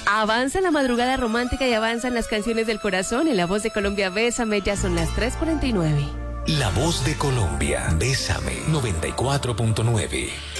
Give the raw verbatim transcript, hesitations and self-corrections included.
Avanza la madrugada romántica y avanzan las canciones del corazón. En La Voz de Colombia, Bésame, ya son las tres cuarenta y nueve. La Voz de Colombia, Bésame, noventa y cuatro punto nueve.